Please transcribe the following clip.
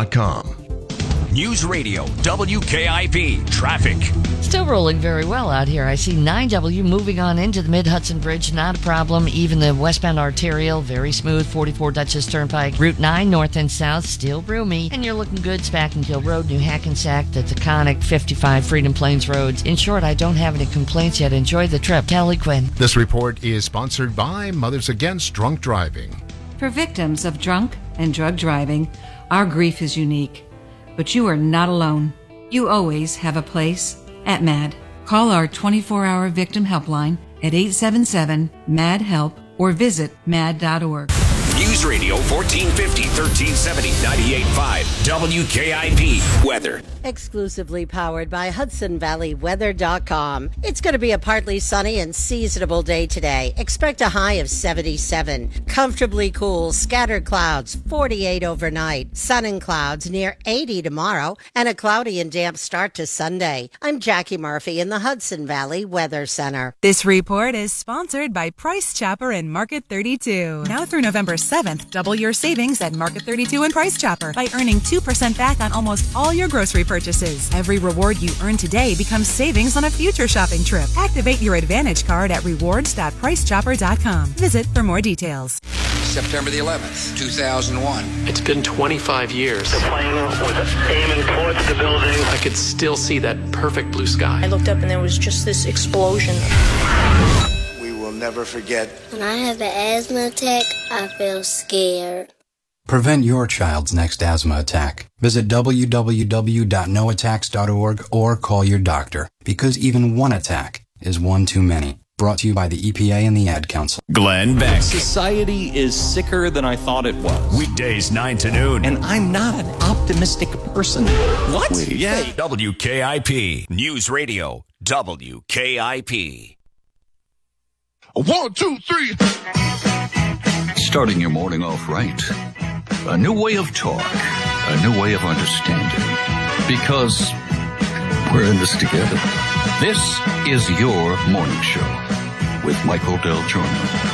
weather.com. News Radio, WKIP, traffic. Still rolling very well out here. I see 9W moving on into the Mid-Hudson Bridge. Not a problem. Even the westbound arterial, very smooth. 44 Dutchess Turnpike. Route 9, north and south, still roomy. And you're looking good. Spackingkill Road, New Hackensack, the Taconic, 55 Freedom Plains roads. In short, I don't have any complaints yet. Enjoy the trip. Kelly Quinn. This report is sponsored by Mothers Against Drunk Driving. For victims of drunk and drug driving, our grief is unique. But you are not alone. You always have a place at MAD. Call our 24-hour victim helpline at 877-MAD-HELP or visit mad.org. News Radio 1450, 1370, 98.5, WKIP, weather. Exclusively powered by HudsonValleyWeather.com. It's going to be a partly sunny and seasonable day today. Expect a high of 77. Comfortably cool, scattered clouds, 48 overnight. Sun and clouds near 80 tomorrow, and a cloudy and damp start to Sunday. I'm Jackie Murphy in the Hudson Valley Weather Center. This report is sponsored by Price Chopper and Market 32. Now through November 7th, double your savings at Market 32 and Price Chopper by earning 2% back on almost all your grocery purchases. Every reward you earn today becomes savings on a future shopping trip. Activate your Advantage card at rewards.pricechopper.com. Visit for more details. September the 11th, 2001. It's been 25 years. The plane was aiming towards the building. I could still see that perfect blue sky. I looked up and there was just this explosion. We will never forget. When I have an asthma attack, I feel scared. Prevent your child's next asthma attack. Visit www.noattacks.org or call your doctor, because even one attack is one too many. Brought to you by the EPA and the Ad Council. Glenn Beck. Society is sicker than I thought it was. Weekdays 9 to noon. And I'm not an optimistic person. What? Yeah. WKIP. News Radio. WKIP. 1, 2, 3. Starting your morning off right. A new way of talk. A new way of understanding. Because we're in this together. This is your morning show with Michael Del Giorno.